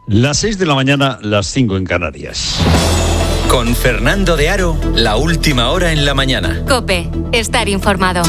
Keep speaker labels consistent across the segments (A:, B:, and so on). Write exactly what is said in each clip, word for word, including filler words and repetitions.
A: Las seis de la mañana, las cinco en Canarias.
B: Con Fernando de Aro, la última hora en la mañana.
C: COPE, estar informado.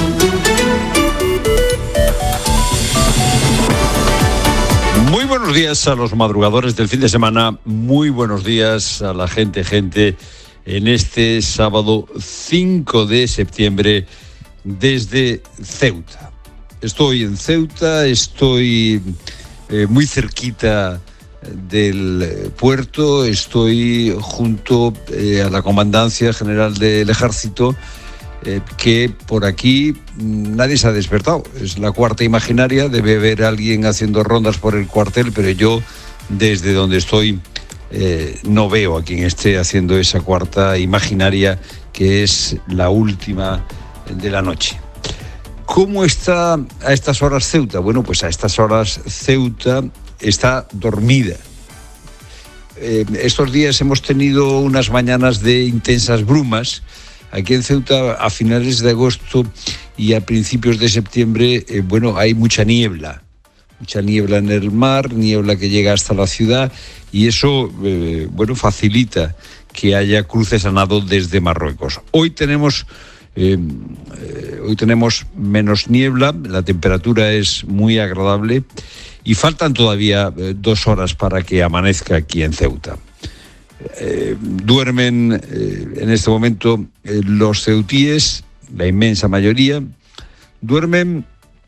A: Muy buenos días a los madrugadores del fin de semana. Muy buenos días a la gente, gente, en este sábado cinco de septiembre desde Ceuta. Estoy en Ceuta, estoy eh, muy cerquita del puerto, estoy junto eh, a la Comandancia General del Ejército, eh, que por aquí nadie se ha despertado. Es la cuarta imaginaria, debe haber alguien haciendo rondas por el cuartel, pero yo desde donde estoy eh, no veo a quien esté haciendo esa cuarta imaginaria, que es la última de la noche. ¿Cómo está a estas horas Ceuta? Bueno, pues a estas horas Ceuta está dormida. Eh, estos días hemos tenido unas mañanas de intensas brumas. Aquí en Ceuta, a finales de agosto y a principios de septiembre, eh, bueno, hay mucha niebla. Mucha niebla en el mar, niebla que llega hasta la ciudad, y eso, eh, bueno, facilita que haya cruces a nado desde Marruecos. Hoy tenemos... Eh, eh, hoy tenemos menos niebla, la temperatura es muy agradable y faltan todavía eh, dos horas para que amanezca aquí en Ceuta. Eh, duermen eh, en este momento eh, los ceutíes, la inmensa mayoría, duermen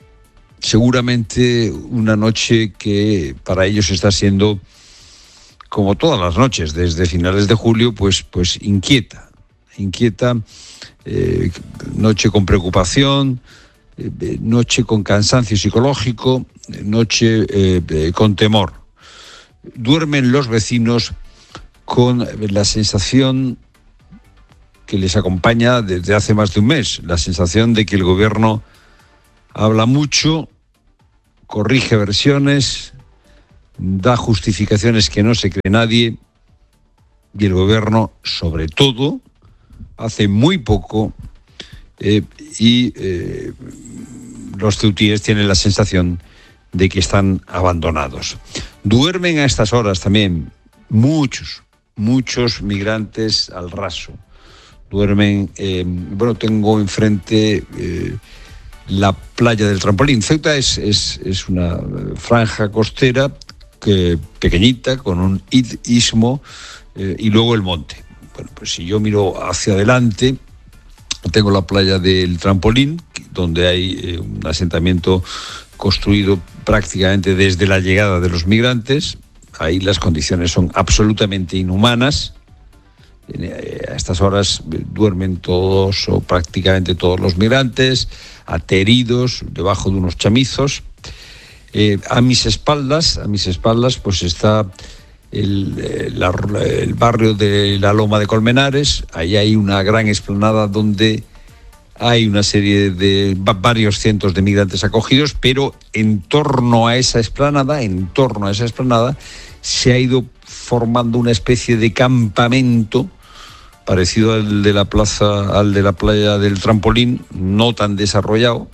A: seguramente una noche que para ellos está siendo, como todas las noches desde finales de julio, pues, pues inquieta, inquieta. Eh, noche con preocupación, eh, noche con cansancio psicológico, eh, noche eh, eh, con temor. Duermen los vecinos con la sensación que les acompaña desde hace más de un mes, la sensación de que el gobierno habla mucho, corrige versiones, da justificaciones que no se cree nadie, y el gobierno, sobre todo, hace muy poco, eh, y eh, los ceutíes tienen la sensación de que están abandonados. Duermen a estas horas también muchos, muchos migrantes al raso. Duermen, eh, bueno, tengo enfrente eh, la playa del Trampolín. Ceuta es, es, es una franja costera que, pequeñita, con un istmo, eh, y luego el monte. Bueno, pues si yo miro hacia adelante, tengo la playa del Trampolín, donde hay eh, un asentamiento construido prácticamente desde la llegada de los migrantes. Ahí las condiciones son absolutamente inhumanas. Eh, a estas horas eh, duermen todos o prácticamente todos los migrantes, ateridos, debajo de unos chamizos. Eh, a mis espaldas, a mis espaldas, pues está El, la, el barrio de la Loma de Colmenares. Ahí hay una gran explanada donde hay una serie de varios cientos de migrantes acogidos, pero en torno a esa explanada, en torno a esa explanada, se ha ido formando una especie de campamento parecido al de la plaza, al de la playa del Trampolín, no tan desarrollado.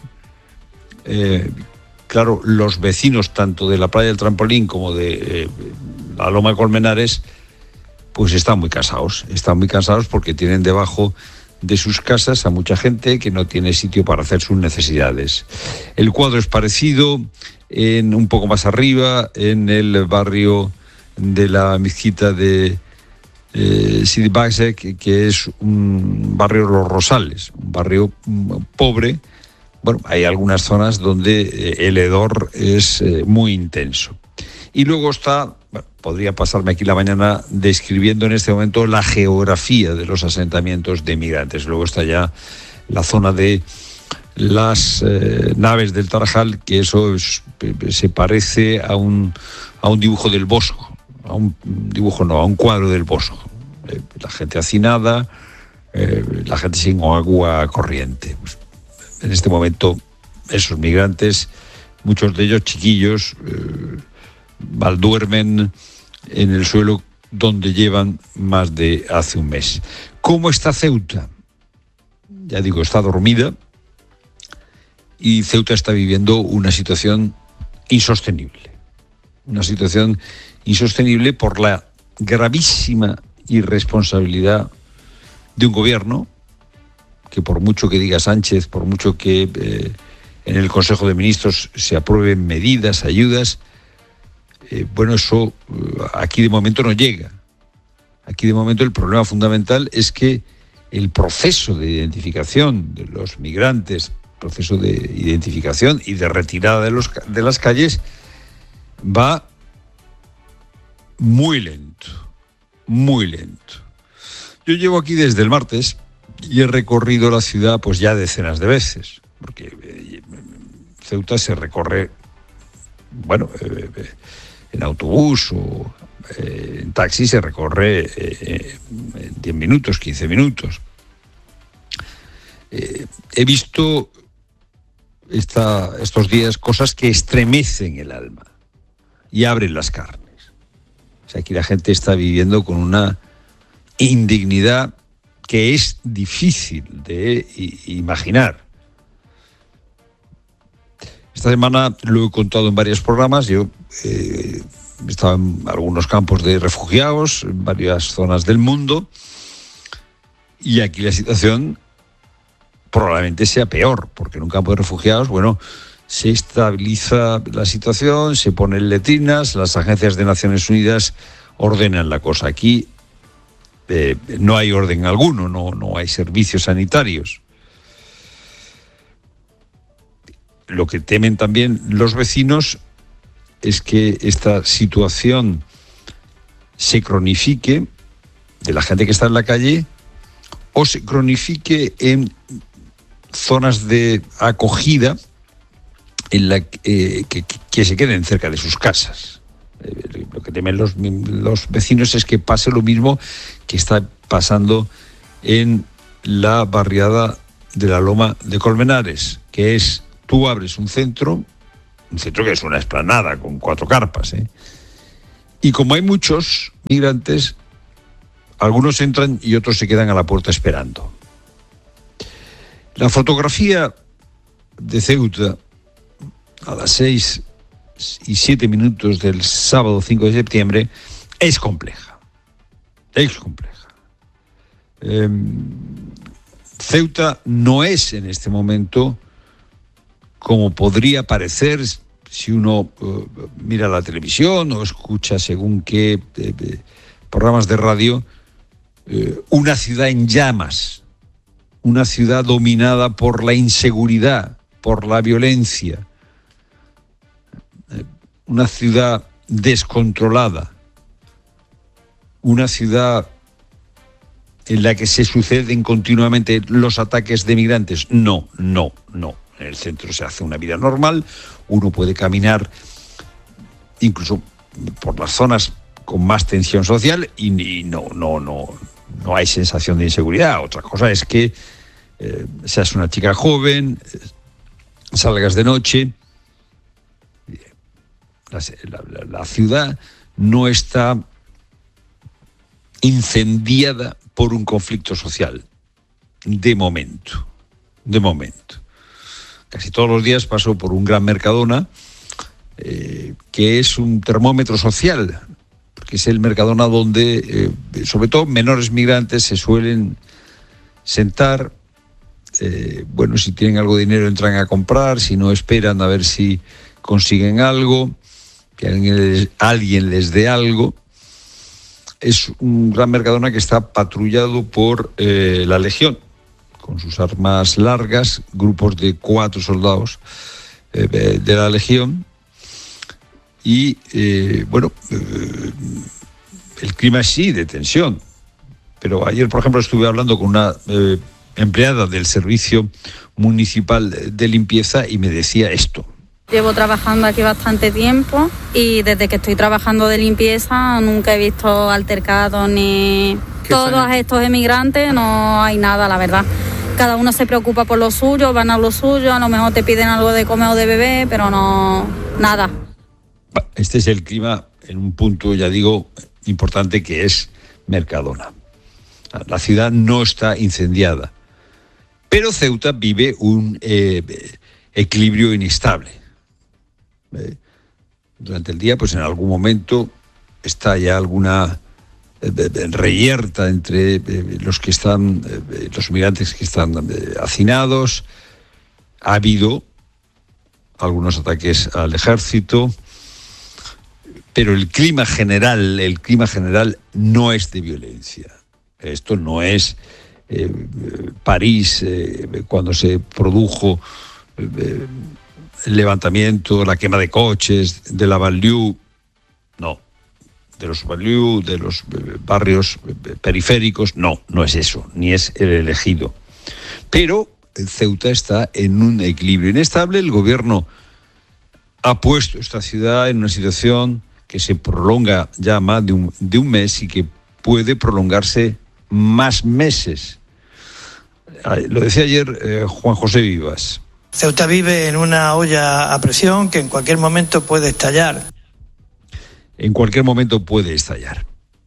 A: Eh, claro, los vecinos tanto de la playa del Trampolín como de eh, la Loma de Colmenares, pues están muy cansados, están muy cansados porque tienen debajo de sus casas a mucha gente que no tiene sitio para hacer sus necesidades. El cuadro es parecido en un poco más arriba, en el barrio de la mezquita de eh, Sidi Basek, que es un barrio de Los Rosales, un barrio pobre. Bueno, hay algunas zonas donde el hedor es eh, muy intenso. Y luego está, bueno, podría pasarme aquí la mañana describiendo en este momento la geografía de los asentamientos de migrantes. Luego está ya la zona de las eh, naves del Tarajal, que eso es, se parece a un, a un dibujo del Bosco, a un dibujo no, a un cuadro del Bosco. Eh, la gente hacinada, eh, la gente sin agua corriente. En este momento, esos migrantes, muchos de ellos chiquillos, eh, malduermen en el suelo donde llevan más de hace un mes. ¿Cómo está Ceuta? Ya digo, está dormida, y Ceuta está viviendo una situación insostenible. Una situación insostenible por la gravísima irresponsabilidad de un gobierno que, por mucho que diga Sánchez, por mucho que eh, en el Consejo de Ministros se aprueben medidas, ayudas, eh, bueno, eso eh, aquí de momento no llega. Aquí de momento el problema fundamental es que el proceso de identificación de los migrantes, proceso de identificación y de retirada de, los, de las calles, va muy lento, muy lento. Yo llevo aquí desde el martes y he recorrido la ciudad pues ya decenas de veces, porque eh, Ceuta se recorre, bueno, eh, eh, en autobús o eh, en taxi se recorre eh, en diez minutos, quince minutos. Eh, he visto esta, estos días cosas que estremecen el alma y abren las carnes. O sea, aquí la gente está viviendo con una indignidad que es difícil de imaginar. Esta semana lo he contado en varios programas. Yo eh, he estado en algunos campos de refugiados, en varias zonas del mundo, y aquí la situación probablemente sea peor, porque en un campo de refugiados, bueno, se estabiliza la situación, se ponen letrinas, las agencias de Naciones Unidas ordenan la cosa. Aquí eh, no hay orden alguno, no, no hay servicios sanitarios. Lo que temen también los vecinos es que esta situación se cronifique de la gente que está en la calle o se cronifique en zonas de acogida en la eh, que, que se queden cerca de sus casas. Eh, lo que temen los, los vecinos es que pase lo mismo que está pasando en la barriada de la Loma de Colmenares, que es, tú abres un centro, un centro que es una explanada con cuatro carpas, ¿eh? Y como hay muchos migrantes, algunos entran y otros se quedan a la puerta esperando. La fotografía de Ceuta a las seis y siete minutos del sábado cinco de septiembre es compleja. Es compleja. Eh, Ceuta no es en este momento como podría parecer si uno uh, mira la televisión o escucha según qué eh, eh, programas de radio, eh, una ciudad en llamas, una ciudad dominada por la inseguridad, por la violencia, una ciudad descontrolada, una ciudad en la que se suceden continuamente los ataques de migrantes. No, no, no. En el centro se hace una vida normal, uno puede caminar incluso por las zonas con más tensión social y, y no, no, no, no hay sensación de inseguridad. Otra cosa es que eh, seas una chica joven, eh, salgas de noche. La, la, la ciudad no está incendiada por un conflicto social, de momento, de momento. Casi todos los días paso por un gran Mercadona, eh, que es un termómetro social, porque es el Mercadona donde, eh, sobre todo, menores migrantes se suelen sentar. Eh, bueno, si tienen algo de dinero entran a comprar, si no esperan a ver si consiguen algo, que alguien les, alguien les dé algo. Es un gran Mercadona que está patrullado por eh, la Legión, con sus armas largas, grupos de cuatro soldados eh, de la Legión. Y, eh, bueno, eh, el clima es sí de tensión. Pero ayer, por ejemplo, estuve hablando con una eh, empleada del Servicio Municipal de Limpieza y me decía esto.
D: Llevo trabajando aquí bastante tiempo y desde que estoy trabajando de limpieza nunca he visto altercados ni todos estos emigrantes, no hay nada, la verdad. Cada uno se preocupa por lo suyo, van a lo suyo, a lo mejor te piden algo de comer o de beber, pero no, nada.
A: Este es el clima en un punto, ya digo, importante, que es Mercadona. La ciudad no está incendiada, pero Ceuta vive un eh, equilibrio inestable. Eh, durante el día, pues en algún momento está ya alguna eh, reyerta entre eh, los que están, eh, los migrantes que están eh, hacinados. Ha habido algunos ataques al ejército, pero el clima general, el clima general no es de violencia. Esto no es eh, París, eh, cuando se produjo eh, el levantamiento, la quema de coches, de la banlieue, no, de los banlieue, de los barrios periféricos, no, no es eso, ni es el elegido. Pero Ceuta está en un equilibrio inestable. El gobierno ha puesto esta ciudad en una situación que se prolonga ya más de un, de un mes y que puede prolongarse más meses. Lo decía ayer eh, Juan José Vivas.
E: Ceuta vive en una olla a presión que en cualquier momento puede estallar.
A: En cualquier momento puede estallar.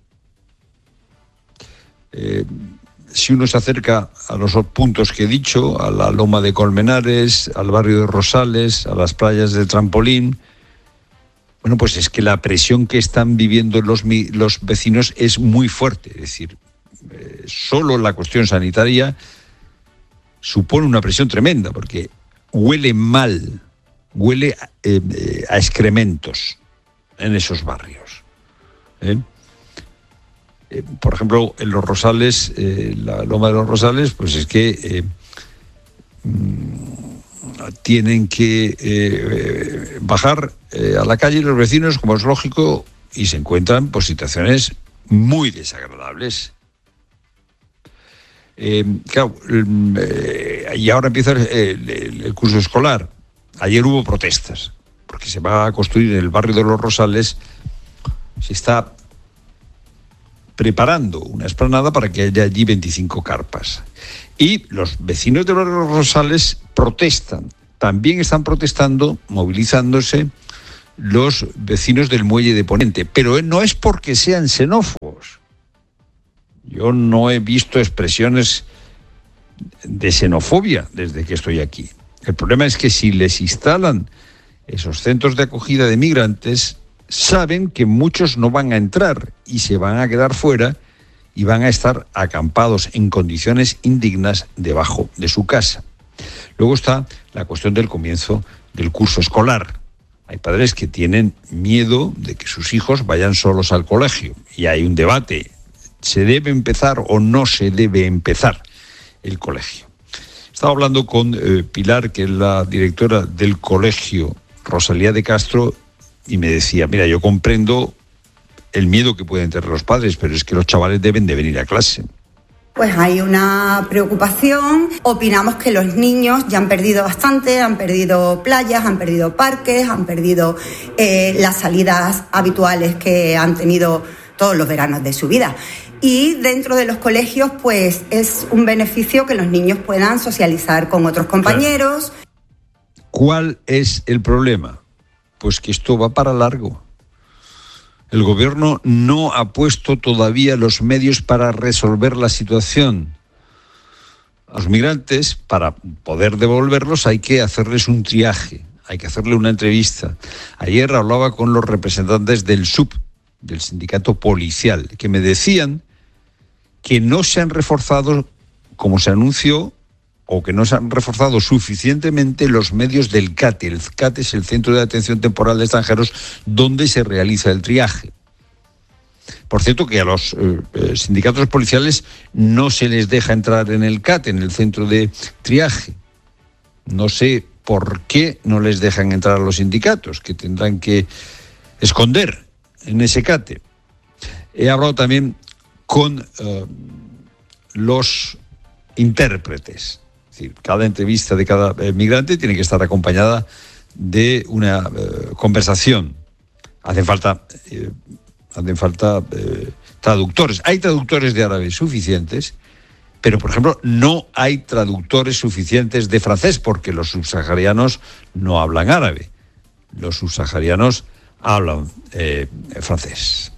A: Eh, si uno se acerca a los puntos que he dicho, a la Loma de Colmenares, al barrio de Rosales, a las playas de Trampolín, bueno, pues es que la presión que están viviendo los, los vecinos es muy fuerte. Es decir, eh, solo la cuestión sanitaria supone una presión tremenda, porque huele mal, huele eh, eh, a excrementos en esos barrios. ¿Eh? Eh, por ejemplo, en Los Rosales, eh, la Loma de los Rosales, pues es que eh, mmm, tienen que eh, bajar eh, a la calle los vecinos, como es lógico, y se encuentran por situaciones muy desagradables. Eh, claro, eh, y ahora empieza el, el, el curso escolar. Ayer hubo protestas, porque se va a construir en el barrio de Los Rosales, se está preparando una explanada para que haya allí veinticinco carpas. Y los vecinos de Los Rosales protestan. También están protestando, movilizándose, los vecinos del Muelle de Ponente. Pero no es porque sean xenófobos. Yo no he visto expresiones de xenofobia desde que estoy aquí. El problema es que si les instalan esos centros de acogida de migrantes, saben que muchos no van a entrar y se van a quedar fuera y van a estar acampados en condiciones indignas debajo de su casa. Luego está la cuestión del comienzo del curso escolar. Hay padres que tienen miedo de que sus hijos vayan solos al colegio y hay un debate. ¿Se debe empezar o no se debe empezar el colegio? Estaba hablando con eh, Pilar, que es la directora del colegio Rosalía de Castro, y me decía, mira, yo comprendo el miedo que pueden tener los padres, pero es que los chavales deben de venir a clase.
F: Pues hay una preocupación. Opinamos que los niños ya han perdido bastante, han perdido playas, han perdido parques, han perdido eh, las salidas habituales que han tenido todos los veranos de su vida. Y dentro de los colegios, pues es un beneficio que los niños puedan socializar con otros compañeros.
A: ¿Cuál es el problema? Pues que esto va para largo. El gobierno no ha puesto todavía los medios para resolver la situación. A los migrantes, para poder devolverlos, hay que hacerles un triaje, hay que hacerle una entrevista. Ayer hablaba con los representantes del S U P, del sindicato policial, que me decían que no se han reforzado, como se anunció, o que no se han reforzado suficientemente los medios del C A T E. El C A T E es el Centro de Atención Temporal de Extranjeros, donde se realiza el triaje. Por cierto, que a los eh, sindicatos policiales no se les deja entrar en el C A T E, en el centro de triaje. No sé por qué no les dejan entrar a los sindicatos, que tendrán que esconder en ese C A T E. He hablado también con eh, los intérpretes. Es decir, cada entrevista de cada eh, migrante tiene que estar acompañada de una eh, conversación. Hacen falta, eh, hacen falta eh, traductores. Hay traductores de árabe suficientes, pero, por ejemplo, no hay traductores suficientes de francés, porque los subsaharianos no hablan árabe. Los subsaharianos hablan eh, francés.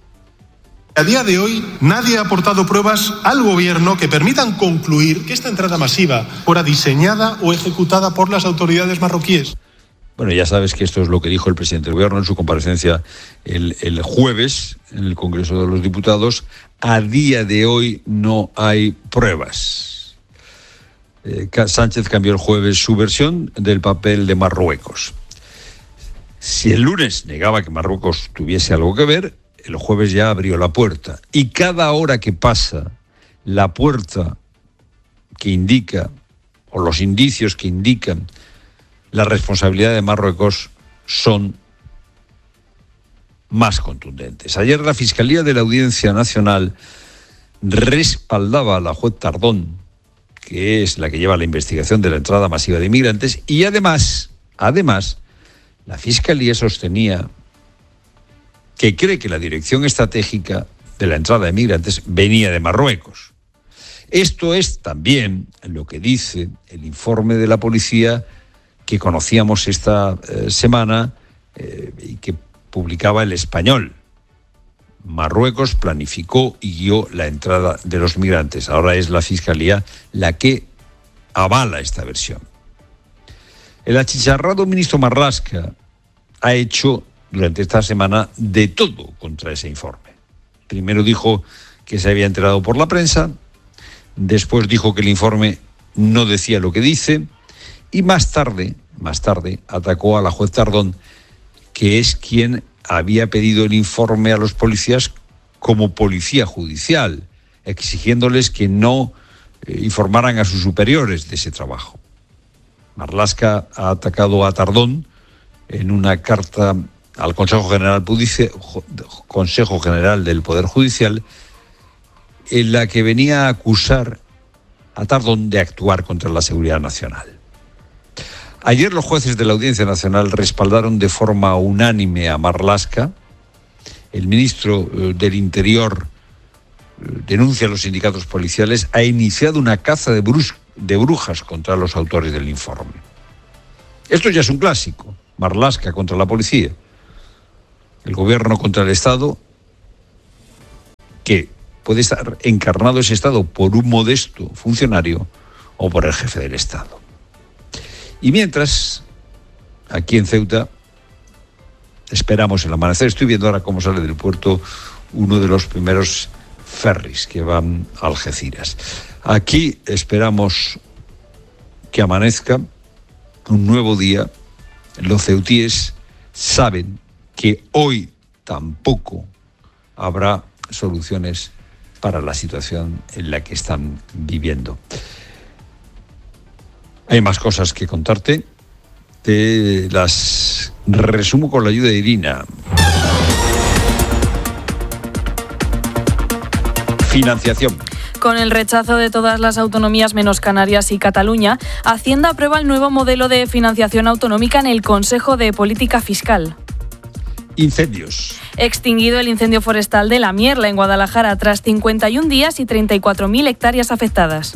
G: A día de hoy, nadie ha aportado pruebas al gobierno que permitan concluir que esta entrada masiva fuera diseñada o ejecutada por las autoridades marroquíes.
A: Bueno, ya sabes que esto es lo que dijo el presidente del Gobierno en su comparecencia el, el jueves en el Congreso de los Diputados. A día de hoy no hay pruebas. Eh, Sánchez cambió el jueves su versión del papel de Marruecos. Si el lunes negaba que Marruecos tuviese algo que ver, el jueves ya abrió la puerta. Y cada hora que pasa, la puerta que indica, o los indicios que indican la responsabilidad de Marruecos son más contundentes. Ayer la Fiscalía de la Audiencia Nacional respaldaba a la juez Tardón, que es la que lleva la investigación de la entrada masiva de inmigrantes, y además, además, la Fiscalía sostenía que cree que la dirección estratégica de la entrada de inmigrantes venía de Marruecos. Esto es también lo que dice el informe de la policía que conocíamos esta eh, semana eh, y que publicaba El Español. Marruecos planificó y guió la entrada de los migrantes. Ahora es la Fiscalía la que avala esta versión. El achicharrado ministro Marlaska ha hecho durante esta semana de todo contra ese informe. Primero dijo que se había enterado por la prensa, después dijo que el informe no decía lo que dice, y más tarde, más tarde, atacó a la juez Tardón, que es quien había pedido el informe a los policías como policía judicial, exigiéndoles que no eh, informaran a sus superiores de ese trabajo. Marlaska ha atacado a Tardón en una carta al Consejo General, Consejo General del Poder Judicial, en la que venía a acusar a Tardón de actuar contra la seguridad nacional. Ayer los jueces de la Audiencia Nacional respaldaron de forma unánime a Marlaska. El ministro del Interior denuncia a los sindicatos policiales, ha iniciado una caza de, brus- de brujas contra los autores del informe. Esto ya es un clásico. Marlaska contra la policía, el gobierno contra el Estado, que puede estar encarnado ese Estado por un modesto funcionario o por el jefe del Estado. Y mientras, aquí en Ceuta, esperamos el amanecer. Estoy viendo ahora cómo sale del puerto uno de los primeros ferries que van a Algeciras. Aquí esperamos que amanezca un nuevo día. Los ceutíes saben que hoy tampoco habrá soluciones para la situación en la que están viviendo. Hay más cosas que contarte. Te las resumo con la ayuda de Irina. Financiación.
H: Con el rechazo de todas las autonomías menos Canarias y Cataluña, Hacienda aprueba el nuevo modelo de financiación autonómica en el Consejo de Política Fiscal.
A: Incendios.
H: Extinguido el incendio forestal de La Mierla en Guadalajara tras cincuenta y un días y treinta y cuatro mil hectáreas afectadas.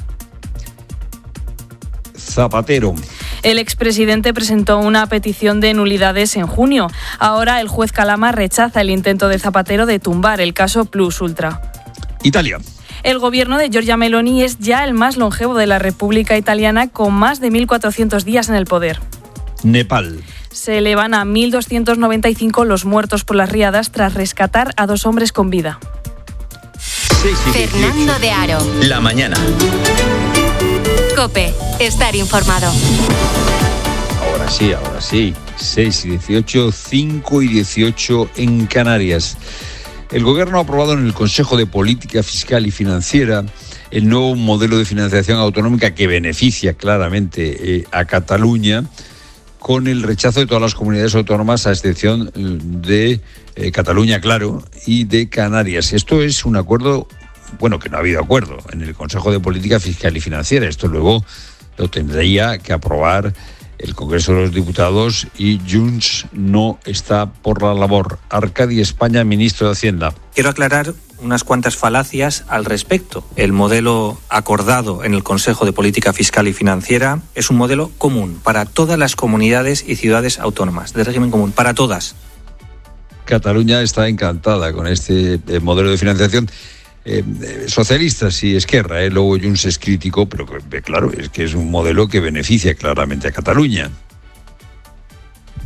A: Zapatero.
H: El expresidente presentó una petición de nulidades en junio. Ahora el juez Calama rechaza el intento de Zapatero de tumbar el caso Plus Ultra.
A: Italia.
H: El gobierno de Giorgia Meloni es ya el más longevo de la República Italiana, con más de mil cuatrocientos días en el poder.
A: Nepal.
H: Se elevan a mil doscientos noventa y cinco los muertos por las riadas tras rescatar a dos hombres con vida.
C: Fernando de Aro.
B: La mañana.
C: COPE. Estar informado.
A: Ahora sí, ahora sí. seis y dieciocho, cinco y dieciocho en Canarias. El Gobierno ha aprobado en el Consejo de Política Fiscal y Financiera el nuevo modelo de financiación autonómica que beneficia claramente eh, a Cataluña, con el rechazo de todas las comunidades autónomas, a excepción de eh, Cataluña, claro, y de Canarias. Esto es un acuerdo, bueno, que no ha habido acuerdo en el Consejo de Política Fiscal y Financiera. Esto luego lo tendría que aprobar el Congreso de los Diputados y Junts no está por la labor. Arcadi España, ministro de Hacienda.
I: Quiero aclarar unas cuantas falacias al respecto. El modelo acordado en el Consejo de Política Fiscal y Financiera es un modelo común para todas las comunidades y ciudades autónomas, de régimen común, para todas.
A: Cataluña está encantada con este eh, modelo de financiación. Eh, socialistas y Esquerra, eh, luego Junts es crítico, pero eh, claro, es que es un modelo que beneficia claramente a Cataluña.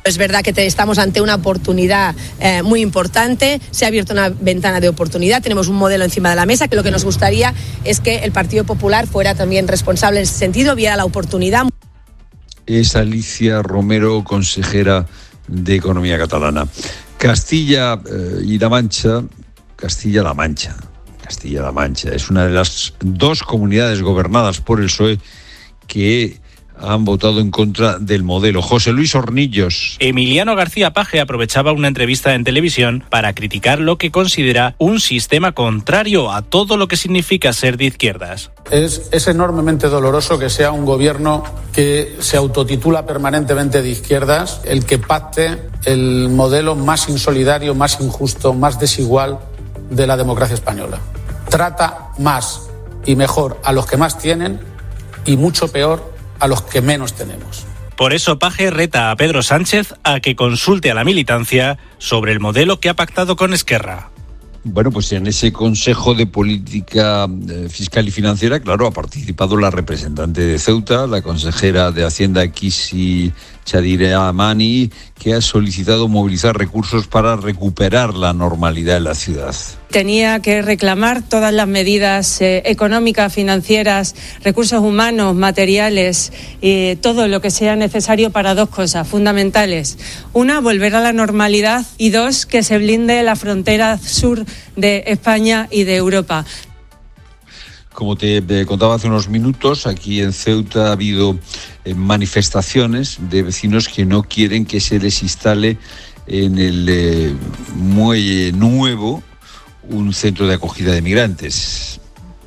J: Es verdad que estamos ante una oportunidad eh, muy importante, se ha abierto una ventana de oportunidad, tenemos un modelo encima de la mesa, que lo que nos gustaría es que el Partido Popular fuera también responsable en ese sentido, viera la oportunidad.
A: Es Alicia Romero, consejera de Economía catalana. Castilla eh, y La Mancha, Castilla-La Mancha, Castilla-La Mancha es una de las dos comunidades gobernadas por el P S O E que han votado en contra del modelo. José Luis Hornillos.
K: Emiliano García Paje aprovechaba una entrevista en televisión para criticar lo que considera un sistema contrario a todo lo que significa ser de izquierdas.
L: Es, es enormemente doloroso que sea un gobierno que se autotitula permanentemente de izquierdas el que pacte el modelo más insolidario, más injusto, más desigual de la democracia española. Trata más y mejor a los que más tienen y mucho peor a los que menos tenemos.
K: Por eso Paje reta a Pedro Sánchez a que consulte a la militancia sobre el modelo que ha pactado con Esquerra.
A: Bueno, pues en ese Consejo de Política Fiscal y Financiera, claro, ha participado la representante de Ceuta, la consejera de Hacienda, Kisi Chadira Amani, que ha solicitado movilizar recursos para recuperar la normalidad en la ciudad.
M: Tenía que reclamar todas las medidas eh, económicas, financieras, recursos humanos, materiales, eh, todo lo que sea necesario para dos cosas fundamentales. Una, volver a la normalidad, y dos, que se blinde la frontera sur de España y de Europa.
A: Como te contaba hace unos minutos, aquí en Ceuta ha habido eh, manifestaciones de vecinos que no quieren que se les instale en el eh, muelle nuevo un centro de acogida de migrantes.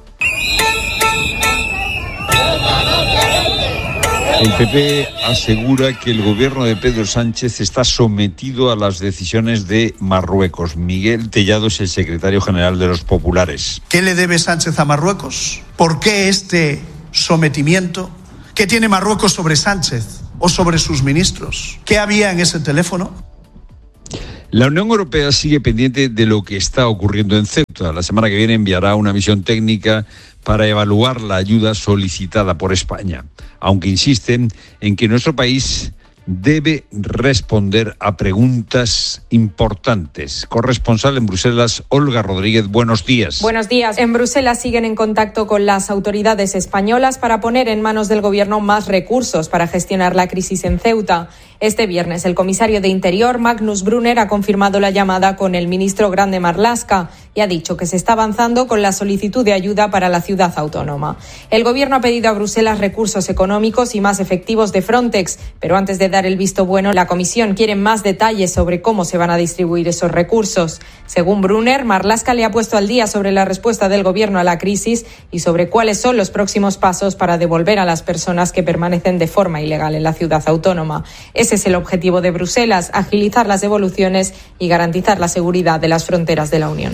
A: El P P asegura que el gobierno de Pedro Sánchez está sometido a las decisiones de Marruecos. Miguel Tellado es el secretario general de los populares.
N: ¿Qué le debe Sánchez a Marruecos? ¿Por qué este sometimiento? ¿Qué tiene Marruecos sobre Sánchez o sobre sus ministros? ¿Qué había en ese teléfono?
A: La Unión Europea sigue pendiente de lo que está ocurriendo en Ceuta. La semana que viene enviará una misión técnica para evaluar la ayuda solicitada por España, aunque insisten en que nuestro país debe responder a preguntas importantes. Corresponsal en Bruselas, Olga Rodríguez, buenos días.
O: Buenos días. En Bruselas siguen en contacto con las autoridades españolas para poner en manos del gobierno más recursos para gestionar la crisis en Ceuta. Este viernes, el comisario de Interior, Magnus Brunner, ha confirmado la llamada con el ministro Grande Marlaska y ha dicho que se está avanzando con la solicitud de ayuda para la ciudad autónoma. El gobierno ha pedido a Bruselas recursos económicos y más efectivos de Frontex, pero antes de dar el visto bueno, la Comisión quiere más detalles sobre cómo se van a distribuir esos recursos. Según Brunner, Marlaska le ha puesto al día sobre la respuesta del gobierno a la crisis y sobre cuáles son los próximos pasos para devolver a las personas que permanecen de forma ilegal en la ciudad autónoma. Ese es el objetivo de Bruselas, agilizar las devoluciones y garantizar la seguridad de las fronteras de la Unión.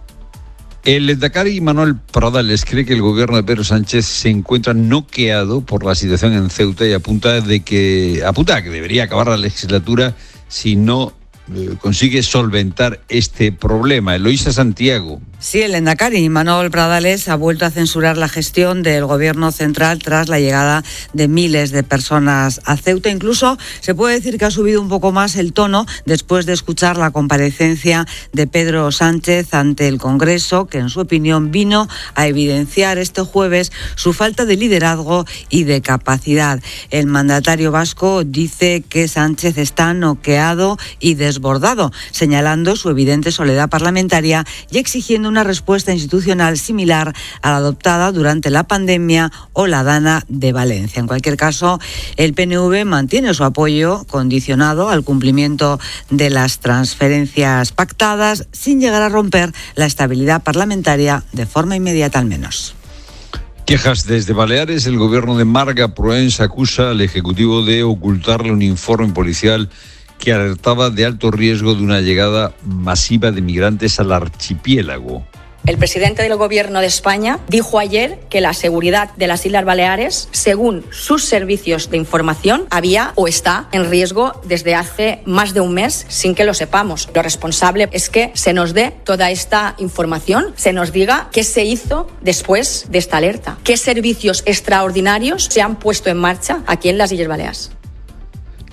A: El lehendakari Manuel Pradales cree que el gobierno de Pedro Sánchez se encuentra noqueado por la situación en Ceuta y apunta de que apunta a que debería acabar la legislatura si no eh, consigue solventar este problema. Eloísa Santiago.
P: Sí, el lehendakari Manuel Pradales ha vuelto a censurar la gestión del gobierno central tras la llegada de miles de personas a Ceuta. Incluso se puede decir que ha subido un poco más el tono después de escuchar la comparecencia de Pedro Sánchez ante el Congreso, que en su opinión vino a evidenciar este jueves su falta de liderazgo y de capacidad. El mandatario vasco dice que Sánchez está noqueado y desbordado, señalando su evidente soledad parlamentaria y exigiendo una respuesta institucional similar a la adoptada durante la pandemia o la Dana de Valencia. En cualquier caso, el P N V mantiene su apoyo condicionado al cumplimiento de las transferencias pactadas sin llegar a romper la estabilidad parlamentaria de forma inmediata al menos.
A: Quejas desde Baleares. El gobierno de Marga Proens acusa al Ejecutivo de ocultarle un informe policial que alertaba de alto riesgo de una llegada masiva de migrantes al archipiélago.
Q: El presidente del Gobierno de España dijo ayer que la seguridad de las Islas Baleares, según sus servicios de información, había o está en riesgo desde hace más de un mes sin que lo sepamos. Lo responsable es que se nos dé toda esta información, se nos diga qué se hizo después de esta alerta, qué servicios extraordinarios se han puesto en marcha aquí en las Islas Baleares.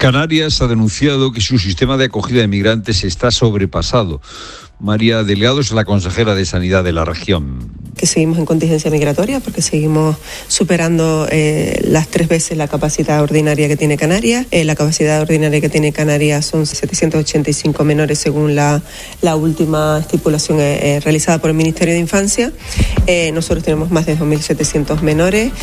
A: Canarias ha denunciado que su sistema de acogida de migrantes está sobrepasado. María Delgado es la consejera de Sanidad de la región.
R: Que seguimos en contingencia migratoria porque seguimos superando eh, las tres veces la capacidad ordinaria que tiene Canarias. Eh, la capacidad ordinaria que tiene Canarias son setecientos ochenta y cinco menores según la, la última estipulación eh, realizada por el Ministerio de Infancia. Eh, nosotros tenemos más de dos mil setecientos menores.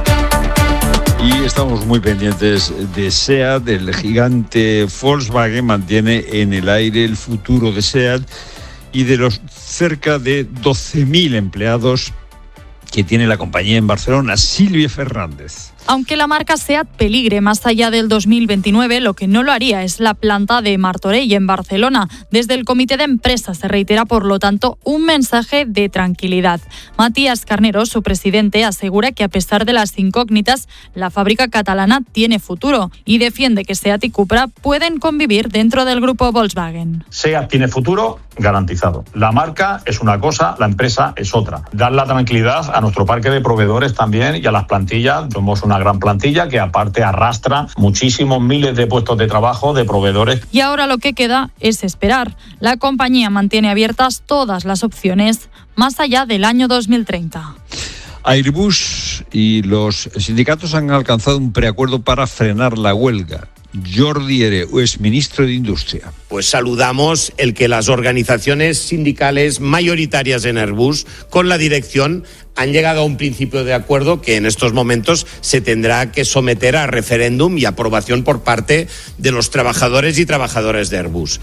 A: Y estamos muy pendientes de SEAT. El gigante Volkswagen mantiene en el aire el futuro de SEAT y de los cerca de doce mil empleados que tiene la compañía en Barcelona. Silvia Fernández.
H: Aunque la marca SEAT peligre más allá del dos mil veintinueve, lo que no lo haría es la planta de Martorell en Barcelona. Desde el comité de empresa se reitera, por lo tanto, un mensaje de tranquilidad. Matías Carnero, su presidente, asegura que a pesar de las incógnitas, la fábrica catalana tiene futuro y defiende que SEAT y Cupra pueden convivir dentro del grupo Volkswagen.
S: SEAT tiene futuro garantizado. La marca es una cosa, la empresa es otra. Dar la tranquilidad a nuestro parque de proveedores también y a las plantillas. Somos una gran plantilla que aparte arrastra muchísimos miles de puestos de trabajo de proveedores.
H: Y ahora lo que queda es esperar. La compañía mantiene abiertas todas las opciones más allá del año dos mil treinta.
A: Airbus y los sindicatos han alcanzado un preacuerdo para frenar la huelga. Jordi Hereu es ministro de Industria.
T: Pues saludamos el que las organizaciones sindicales mayoritarias en Airbus con la dirección han llegado a un principio de acuerdo que en estos momentos se tendrá que someter a referéndum y aprobación por parte de los trabajadores y trabajadoras de Airbus.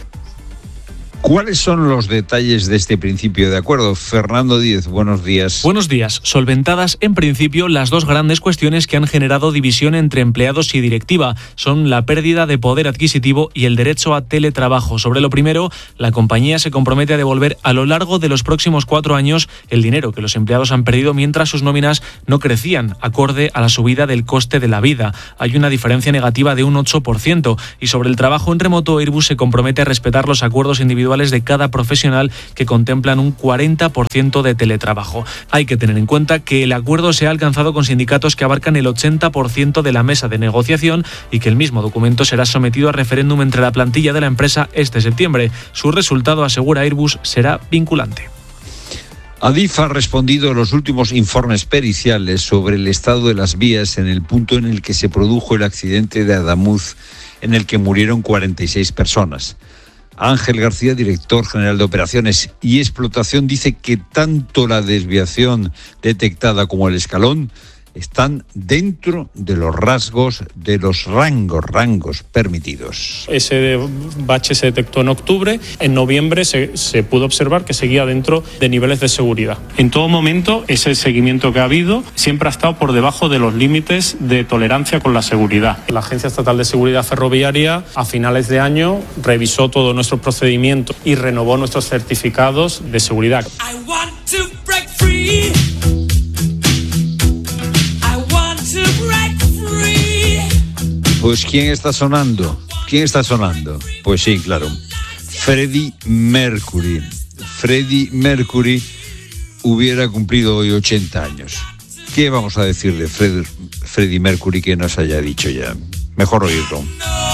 A: ¿Cuáles son los detalles de este principio de acuerdo? Fernando Díez, buenos días.
U: Buenos días. Solventadas en principio las dos grandes cuestiones que han generado división entre empleados y directiva. Son la pérdida de poder adquisitivo y el derecho a teletrabajo. Sobre lo primero, la compañía se compromete a devolver a lo largo de los próximos cuatro años el dinero que los empleados han perdido mientras sus nóminas no crecían, acorde a la subida del coste de la vida. Hay una diferencia negativa de un ocho por ciento. Y sobre el trabajo en remoto, Airbus se compromete a respetar los acuerdos individuales de cada profesional que contemplan un cuarenta por ciento de teletrabajo. Hay que tener en cuenta que el acuerdo se ha alcanzado con sindicatos que abarcan el ochenta por ciento de la mesa de negociación y que el mismo documento será sometido a referéndum entre la plantilla de la empresa este septiembre. Su resultado, asegura Airbus, será vinculante.
A: Adif ha respondido a los últimos informes periciales sobre el estado de las vías en el punto en el que se produjo el accidente de Adamuz, en el que murieron cuarenta y seis personas. Ángel García, director general de Operaciones y Explotación, dice que tanto la desviación detectada como el escalón están dentro de los rasgos, de los rangos, rangos permitidos.
V: Ese bache se detectó en octubre, en noviembre se, se pudo observar que seguía dentro de niveles de seguridad. En todo momento, ese seguimiento que ha habido siempre ha estado por debajo de los límites de tolerancia con la seguridad. La Agencia Estatal de Seguridad Ferroviaria a finales de año revisó todo nuestro procedimiento y renovó nuestros certificados de seguridad. I want to break free.
A: Pues ¿quién está sonando? ¿Quién está sonando? Pues sí, claro. Freddie Mercury. Freddie Mercury hubiera cumplido hoy ochenta años. ¿Qué vamos a decir de Fred, Freddie Mercury que nos haya dicho ya? Mejor oírlo.